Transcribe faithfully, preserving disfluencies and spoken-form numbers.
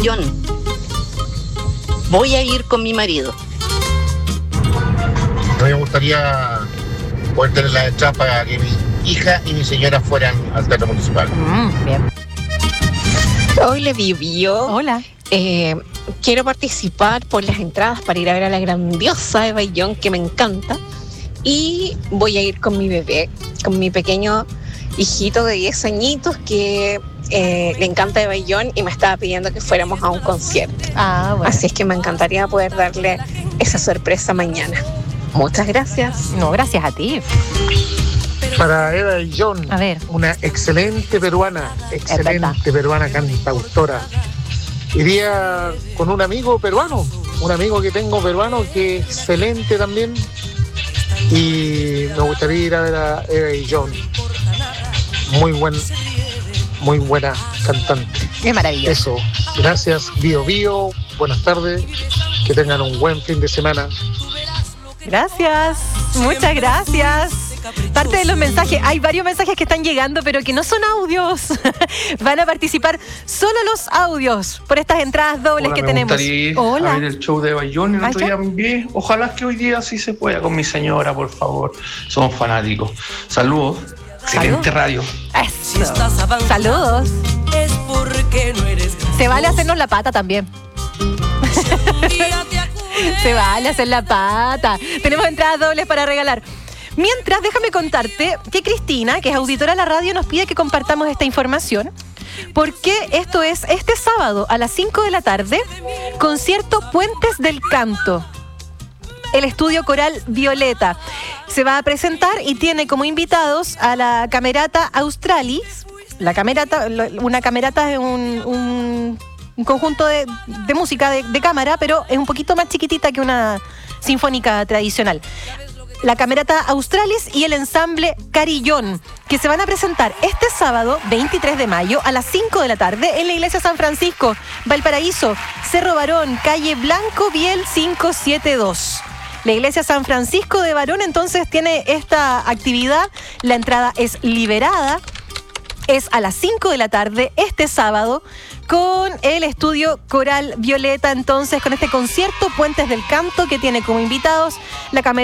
Bayón. Voy a ir con mi marido. A mí me gustaría poder tener la entrada para que mi hija y mi señora fueran al Teatro Municipal. Mm, bien. Hola, Bio. Hola. Eh, quiero participar por las entradas para ir a ver a la grandiosa Eva Young, que me encanta. Y voy a ir con mi bebé, con mi pequeño hijito de diez añitos que eh, le encanta Eva Young y me estaba pidiendo que fuéramos a un concierto. Ah, bueno. Así es que me encantaría poder darle esa sorpresa mañana. Muchas gracias. No, gracias a ti. Para Eva y John, A ver. una excelente peruana, verdad. excelente peruana cantautora. Iría con un amigo peruano, un amigo que tengo peruano que es excelente también. Y me gustaría ir a ver a Eva y John. Muy buen, muy buena cantante. Es maravilloso. Eso, gracias, Bio Bio. Buenas tardes, que tengan un buen fin de semana. Gracias, muchas gracias. Parte de los mensajes, hay varios mensajes que están llegando, pero que no son audios. Van a participar solo los audios por estas entradas dobles Hola, que me tenemos. gustaría ir Hola. a ver el show de Bayón el ¿Ah, otro ya? día me envié. Ojalá que hoy día sí se pueda con mi señora, por favor. Somos fanáticos. Saludos. Excelente radio. Eso. Saludos. Es porque no eres Se vale hacernos la pata también. Se vale hacer la pata. Tenemos entradas dobles para regalar. Mientras, déjame contarte que Cristina, que es auditora de la radio, nos pide que compartamos esta información, porque esto es este sábado a las cinco de la tarde, concierto Puentes del Canto. El estudio coral Violeta se va a presentar y tiene como invitados a la Camerata Australis. La camerata, una camerata es un, un, un conjunto de, de música de, de cámara, pero es un poquito más chiquitita que una sinfónica tradicional. La Camerata Australis y el ensamble Carillón, que se van a presentar este sábado, veintitrés de mayo, a las cinco de la tarde, en la Iglesia San Francisco, Valparaíso, Cerro Barón, calle Blanco Biel quinientos setenta y dos. La Iglesia San Francisco de Barón entonces tiene esta actividad. La entrada es liberada. Es a las cinco de la tarde este sábado con el estudio coral Violeta, entonces con este concierto Puentes del Canto que tiene como invitados la Camerata